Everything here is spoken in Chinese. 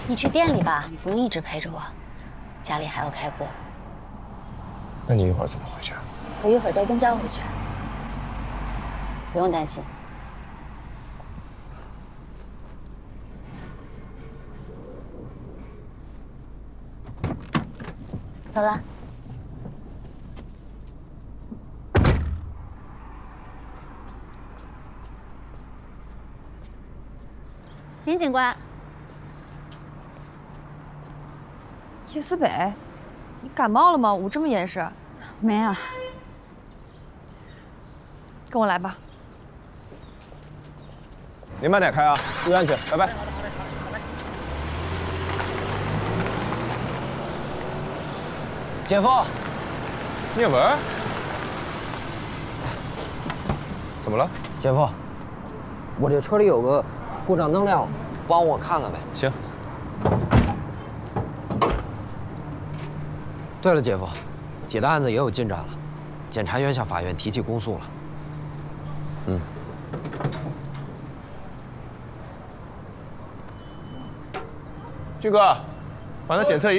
你去店里吧，不用一直陪着我，家里还要开锅。 那你一会儿怎么回去？ 我一会儿坐公交回去，不用担心。走了。林警官， 叶思北，你感冒了吗？捂这么严实。 没有。 跟我来吧。 您慢点开啊，注意安全，拜拜。 姐夫， 聂文，怎么了？ 姐夫，我这车里有个故障灯亮了，帮我看看呗。 行。 对了，姐夫，姐的案子也有进展了，检察院向法院提起公诉了。嗯。 军哥，把那检测仪。